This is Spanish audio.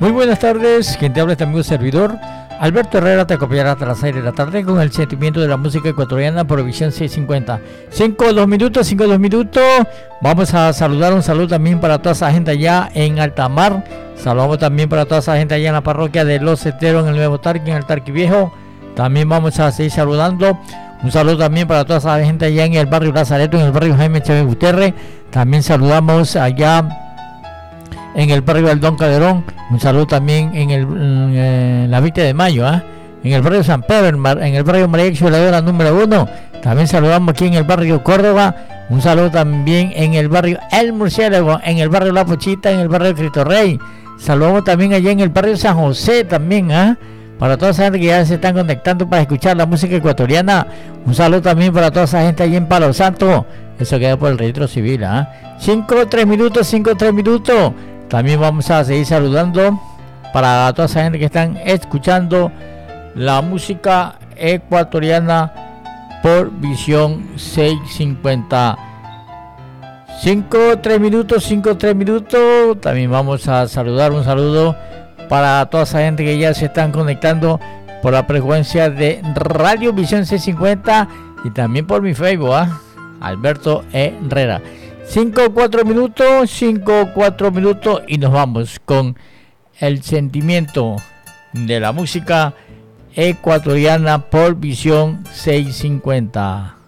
Muy buenas tardes, quien te habla este amigo servidor. Alberto Herrera te acompañará hasta las 6 de la tarde con el sentimiento de la música ecuatoriana por Visión 650. 5-2 minutos. Vamos a saludar, un saludo también para toda esa gente allá en Altamar. Saludamos también para toda esa gente allá en la parroquia de Los Esteros, en el Nuevo Tarqui, en el Tarqui Viejo. También vamos a seguir saludando. Un saludo también para toda esa gente allá en el barrio Lazareto, en el barrio Jaime Chávez Gutiérrez. También saludamos allá en el barrio Aldón Calderón. Un saludo también en la 20 de mayo, en el barrio San Pedro, en el barrio María Exuladora número 1. También saludamos aquí en el barrio Córdoba. Un saludo también en el barrio El Murciélago, en el barrio La Pochita, en el barrio Cristo Rey. Saludamos también allá en el barrio San José también, para toda esa gente que ya se están conectando para escuchar la música ecuatoriana. Un saludo también para toda esa gente allá en Palo Santo. Eso queda por el registro civil, 5-3 minutos. También vamos a seguir saludando para toda esa gente que están escuchando la música ecuatoriana por Visión 650. 5-3 minutos. También vamos a saludar, un saludo para toda esa gente que ya se están conectando por la frecuencia de Radio Visión 650 y también por mi Facebook, Alberto Herrera. 5-4 minutos y nos vamos con el sentimiento de la música ecuatoriana por Visión 650.